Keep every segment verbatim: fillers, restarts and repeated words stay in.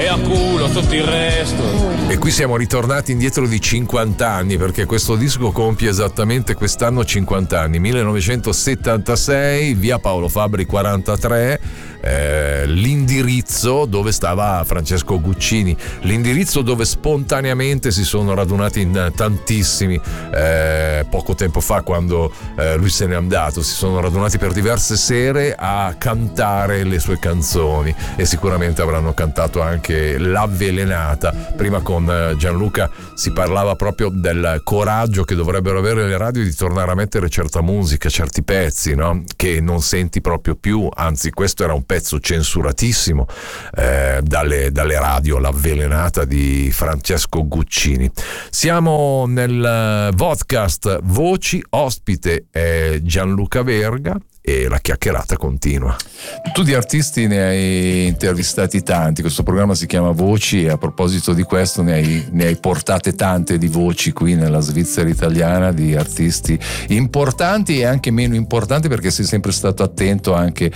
e a culo tutto il resto. E qui siamo ritornati indietro di cinquanta anni, perché questo disco compie esattamente quest'anno cinquanta anni, millenovecentosettantasei, via Paolo Fabbri quarantatré, eh, l'indirizzo dove stava Francesco Guccini, l'indirizzo dove spontaneamente si sono radunati in tantissimi, eh, poco tempo fa quando eh, lui se n'è andato, si sono radunati per diverse sere a cantare le sue canzoni, e sicuramente avranno cantato anche L'Avvelenata. Prima con Gianluca si parlava proprio del coraggio che dovrebbero avere le radio di tornare a mettere certa musica, certi pezzi, no? Che non senti proprio più, anzi questo era un pezzo censuratissimo eh, dalle, dalle radio, L'Avvelenata di Francesco Guccini. Siamo nel podcast Voci, ospite è Gianluca Verga e la chiacchierata continua. Tu di artisti ne hai intervistati tanti, questo programma si chiama Voci e a proposito di questo ne hai, ne hai portate tante di voci qui nella Svizzera italiana, di artisti importanti e anche meno importanti, perché sei sempre stato attento anche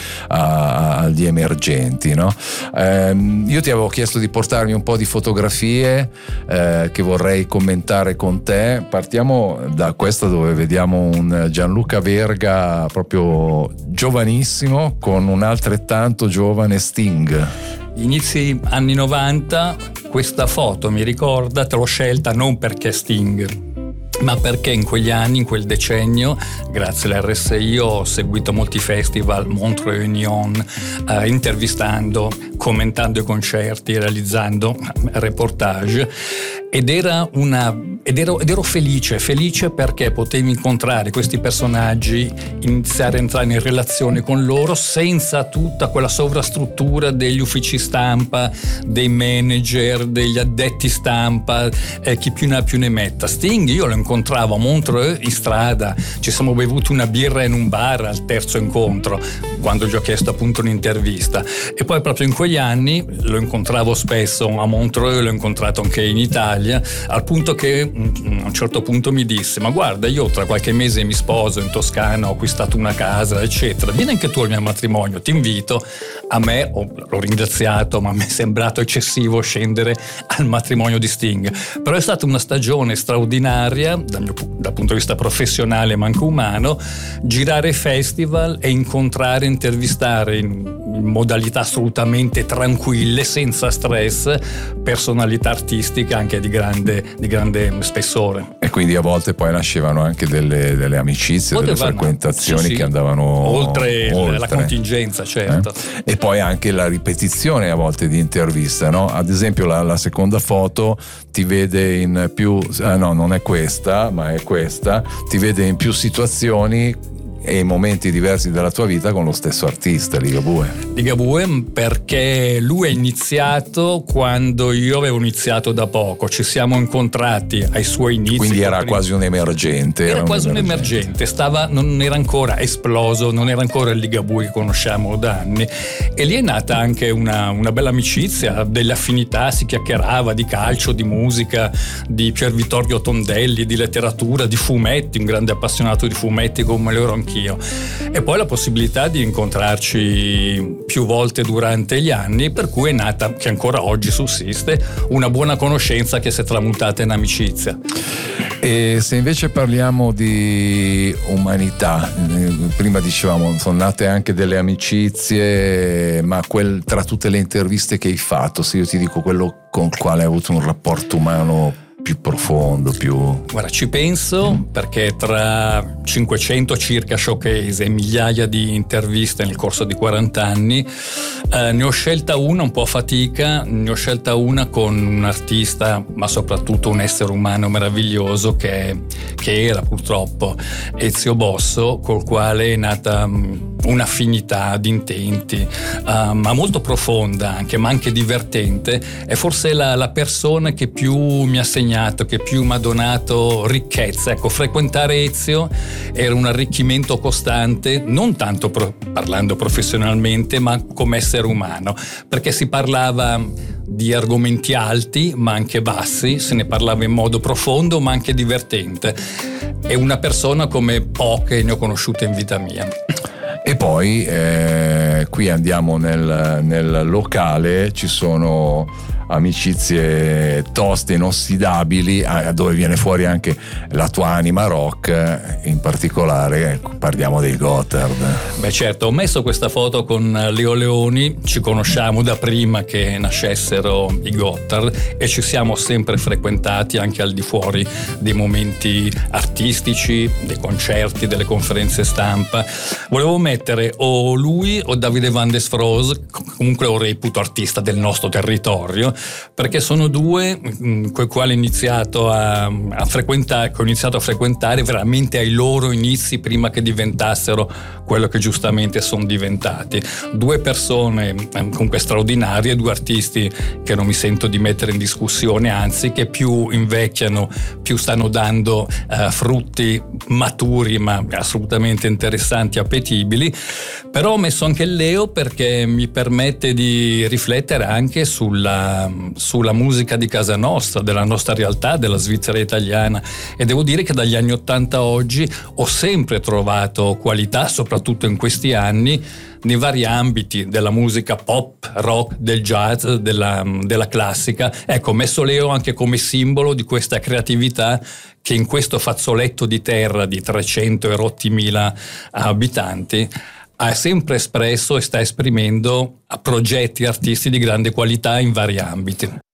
a, agli emergenti, no? Ehm, io ti avevo chiesto di portarmi un po' di fotografie eh, che vorrei commentare con te. Partiamo da questa dove vediamo un Gianluca Verga proprio giovanissimo con un altrettanto giovane Sting. Inizi anni novanta, questa foto mi ricorda, te l'ho scelta non perché Sting, ma perché in quegli anni, in quel decennio, grazie all'R S I ho seguito molti festival, Montreux, Nyon, eh, intervistando, commentando i concerti, realizzando reportage, ed era una ed ero, ed ero felice, felice perché potevi incontrare questi personaggi, iniziare a entrare in relazione con loro senza tutta quella sovrastruttura degli uffici stampa, dei manager, degli addetti stampa, eh, chi più ne ha più ne metta. Sting io lo incontravo a Montreux in strada, ci siamo bevuti una birra in un bar al terzo incontro, quando gli ho chiesto appunto un'intervista, e poi proprio in quegli anni lo incontravo spesso a Montreux, l'ho incontrato anche in Italia, al punto che a un certo punto mi disse: ma guarda, io tra qualche mese mi sposo in Toscana, ho acquistato una casa eccetera, vieni anche tu al mio matrimonio, ti invito. A me, oh, l'ho ringraziato, ma mi è sembrato eccessivo scendere al matrimonio di Sting, però è stata una stagione straordinaria dal, mio, dal punto di vista professionale ma anche umano, girare festival e incontrare, intervistare in, in modalità assolutamente tranquille, senza stress, personalità artistiche anche di grande, di grande spessore. E quindi a volte poi nascevano anche delle, delle amicizie, delle Potevano, frequentazioni, sì, sì, che andavano oltre, oltre la contingenza, certo. Eh? E poi anche la ripetizione a volte di intervista, no? Ad esempio la, la seconda foto ti vede in più, ah no, non è questa, ma è questa, ti vede in più situazioni e in momenti diversi della tua vita con lo stesso artista, Ligabue. Ligabue, perché lui è iniziato quando io avevo iniziato da poco, ci siamo incontrati ai suoi inizi. Quindi era prima... quasi un emergente. Era, era quasi un emergente, un emergente. Stava, non era ancora esploso, non era ancora il Ligabue che conosciamo da anni, e lì è nata anche una, una bella amicizia, delle affinità, si chiacchierava di calcio, di musica, di Pier Vittorio Tondelli, di letteratura, di fumetti, un grande appassionato di fumetti come lo ero anch'io. E poi la possibilità di incontrarci più volte durante gli anni, per cui è nata, che ancora oggi sussiste, una buona conoscenza che si è tramutata in amicizia. E se invece parliamo di umanità, prima dicevamo sono nate anche delle amicizie, ma quel, tra tutte le interviste che hai fatto, se io ti dico quello con il quale hai avuto un rapporto umano più profondo, più... Guarda, ci penso, mm. perché tra cinquecento circa showcase e migliaia di interviste nel corso di quaranta anni, eh, ne ho scelta una un po' a fatica, ne ho scelta una con un artista, ma soprattutto un essere umano meraviglioso che, che era purtroppo Ezio Bosso, col quale è nata um, un'affinità di intenti, uh, ma molto profonda anche, ma anche divertente. È forse la, la persona che più mi ha segnato, che più mi ha donato ricchezza. Ecco, frequentare Ezio era un arricchimento costante, non tanto pro- parlando professionalmente, ma come essere umano, perché si parlava di argomenti alti ma anche bassi, se ne parlava in modo profondo ma anche divertente. È una persona come poche ne ho conosciute in vita mia. E poi eh, qui andiamo nel, nel locale, ci sono amicizie toste, inossidabili, dove viene fuori anche la tua anima rock, in particolare parliamo dei Gotthard. Beh certo, ho messo questa foto con Leo Leoni, ci conosciamo da prima che nascessero i Gotthard e ci siamo sempre frequentati anche al di fuori dei momenti artistici, dei concerti, delle conferenze stampa. Volevo mettere o lui o Davide Van der Stroos, comunque lo reputo artista del nostro territorio, perché sono due con i quali ho iniziato a, a frequentare, che ho iniziato a frequentare veramente ai loro inizi, prima che diventassero quello che giustamente sono diventati. Due persone comunque straordinarie, due artisti che non mi sento di mettere in discussione, anzi che più invecchiano più stanno dando uh, frutti maturi ma assolutamente interessanti, appetibili. Però ho messo anche il Leo perché mi permette di riflettere anche sulla, sulla musica di casa nostra, della nostra realtà, della Svizzera italiana, e devo dire che dagli anni ottanta a oggi ho sempre trovato qualità, soprattutto in questi anni, nei vari ambiti della musica pop, rock, del jazz, della, della classica. Ecco, ho messo Leo anche come simbolo di questa creatività che in questo fazzoletto di terra di trecento e rotti mila abitanti ha sempre espresso e sta esprimendo progetti artisti di grande qualità in vari ambiti.